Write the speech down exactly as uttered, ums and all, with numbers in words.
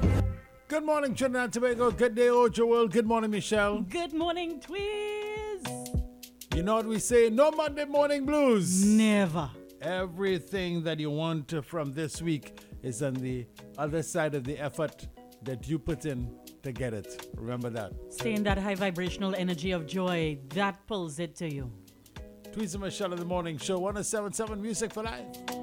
Good morning, Trinidad and Tobago. Good day, Ojo World. Good morning, Michelle. Good morning, Twiz. You know what we say? No Monday morning blues. Never. Everything that you want to, from this week is on the other side of the effort that you put in to get it. Remember that. Stay in that high vibrational energy of joy. That pulls it to you. Twiz and Michelle in the morning show. one oh seven point seven Music for Life.